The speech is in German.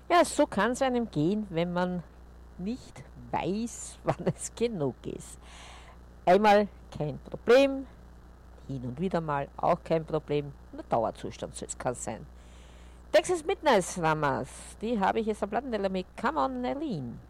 Ja, so kann es einem gehen, wenn man nicht weiß, wann es genug ist. Einmal kein Problem, hin und wieder mal auch kein Problem. Nur Dauerzustand soll es sein. Texas Midnight Swammers, die habe ich jetzt am Plattenteller mit Come On Eileen.